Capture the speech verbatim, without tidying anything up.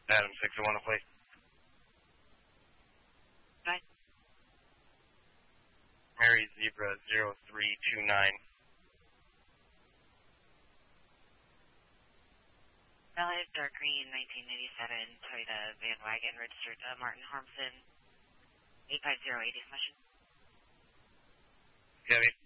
Adam six oh one, plate. Nine. Mary Zebra zero three two nine. Valley Dark Green nineteen ninety-seven Toyota van wagon registered uh, Martin Harmson eight five zero eighty Mission. Gabby.